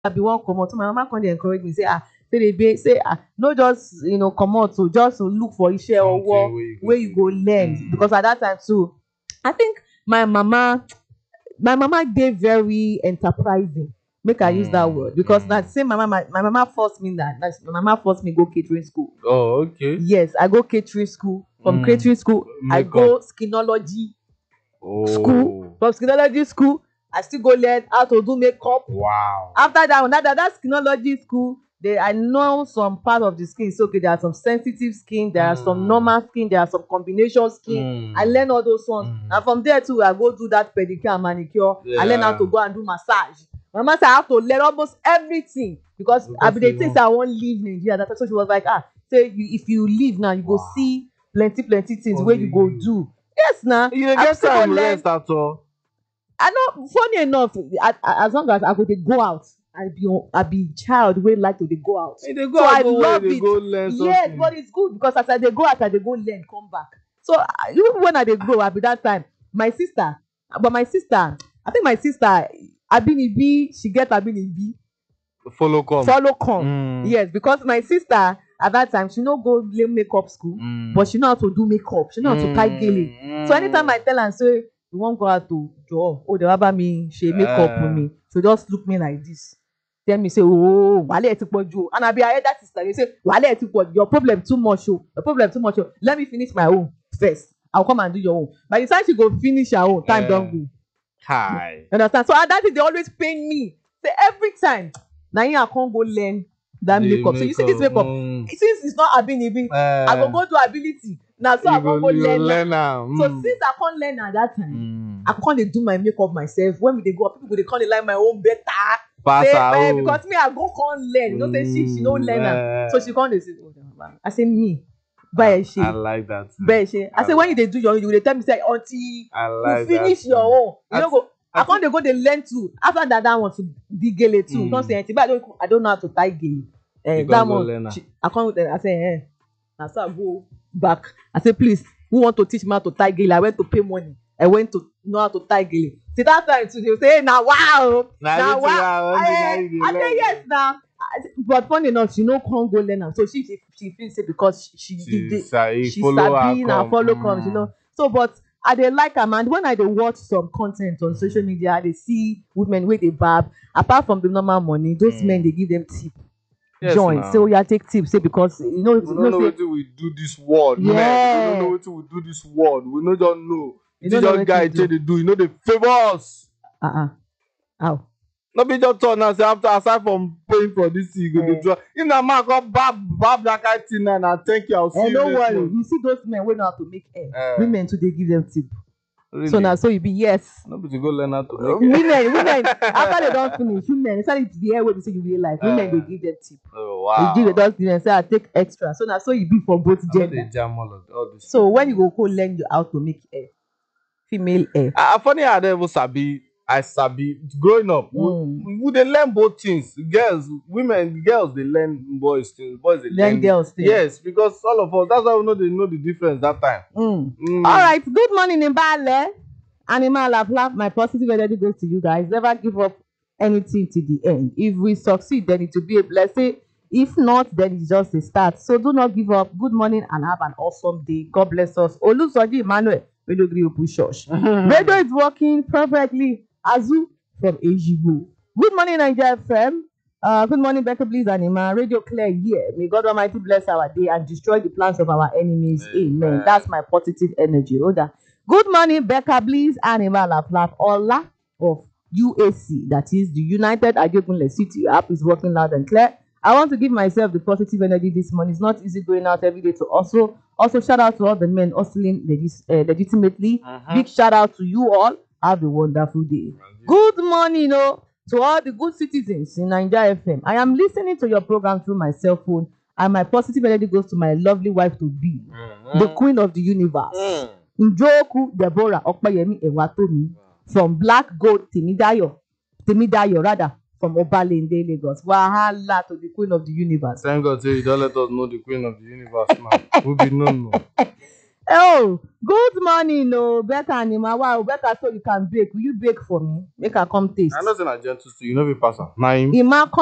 I be one come out. My mama come dey encourage me say say dey be say no just come out to just to look for iṣẹ́ ọwọ́ where you go learn because at that time too I think my mama dey very enterprising. Make I use that word because na say my mama force me my mama force me go catering school. Oh, okay. Yes, I go catering school. From catering school, I go skinology school. From skinology school, I still go learn how to do makeup. Wow. After that skinology school, I know some part of the skin. So okay, there are some sensitive skin, there are some normal skin, there are some combination skin. I learn all those ones. And from there too, I go do that pedicure and manicure. I learn how to go and do massage. My mama said I have to learn almost everything because I be the things I won't leave Nigeria. That's so she was like, say if you leave now, you go see plenty things where you go do. Yes, now. You get time rest at all. I know. Funny enough, as long as I go, they go out. I be child wey like to dey go out. They go out, I love it. Go learn something. Yes, but it's good because as I dey go out, I dey go learn, come back. So even when I dey grow, I be that time. My sister, I think my sister Abinibi, she get Abinibi. Follow come. Yes, because my sister at that time she no go makeup school, but she know how to do makeup. She know how to tie gele. So anytime I tell her say you wan go out to draw, they baba me she makeup for me. So just look me like this. Tell me say wale eti poju, and I be her elder sister. You say wale eti poju, your problem too much. Your problem too much. Let me finish my own first. I'll come and do your own. By the time she go finish her own, time don't go. Hi. Understand? So that is they always pain me. Say every time. Now I can't go learn that makeup. So you see this makeup, since it's not Abinibi, I go to ability. Now so I can't go learn. So since I can't learn at that time, I can't do my makeup myself. When they go up, people they can't like my own better. Because me I go can't learn. You know say she don't learn. So she can't say, I say me. I like that. I say when you do your own, you tell me say until you finish your own. You don't go. I can't go they learn too. After that want to dig gele too. Don't say anything. But I don't know how to tie gele. That one I can't. I say and so I go back. I say please, who want to teach me how to tie gele? I went to pay money. I went to know how to tie gele. See that time too. They say now wow. Now wow. I say yes now. But funny enough, she no can't go learn am. So she feels it because she sabi na follow come, you know. So but I dey like am, and when I dey watch some content on social media, I dey see women wey dey barb. Apart from the normal money, those men dey give them tip. Yes, join. Say we take tips. Say because we don't know what we do this world. Yeah. Man, we don't know what we do this world. We no don't know. This young guy tell they do. You know they favor us. How? No be just turn and say after aside from paying for this thing, you go to draw. In the man go bab that kind of thing and I thank you. I'll see you. Don't worry. You see those men wey know how to make hair. Women too they give them tip. Really? So now, so you be yes. No, but you go learn how to make hair. Women. After they don't finish, women. It's like the hair wey be say you really like. Women they give them tip. Oh wow. They give them say I take extra. So now, so you be for both gender. They jam all this. So when you go learn how to make hair, female hair. Funny how they sabi. I sabi growing up. We they learn both things. Girls they learn boys things. Boys they learn girls things. Yes, because all of us. That's how we know they know the difference that time. All right. Good morning, Mbale. Animal laugh. My positive energy goes to you guys. Never give up anything to the end. If we succeed, then it will be a blessing. If not, then it's just a start. So do not give up. Good morning and have an awesome day. God bless us. Olusoji Emmanuel, Radio Grill Church. Radio is working perfectly. Azu from Ejibo. Good morning, Nigeria FM. Good morning, Becca Bliss Anima. Radio Clear here. May God Almighty bless our day and destroy the plans of our enemies. Amen. That's my positive energy. Oda. Good morning, Becca Bliss Anima Laugh Ola of UAC. That is the United Adegunle City app is working loud and clear. I want to give myself the positive energy this morning. It's not easy going out every day to also shout out to all the men hustling legitimately. Big shout out to you all. Have a wonderful day. Good morning, to all the good citizens in Nigeria FM. I am listening to your program through my cell phone, and my positive energy goes to my lovely wife to be, the queen of the universe. Njoku Deborah Okpayemi Ewatomi from Black Gold Temidayo rather, from Obalende, Lagos. Wahala to the queen of the universe. Thank God you don't let us know the queen of the universe now. We'll be known. Oh, good morning, oh, Becca and Ima. Wow, Becca, so you can bake. Will you bake for me? Make her come taste. I know say na gentle stew, you no fit pass am. Na him. Ima,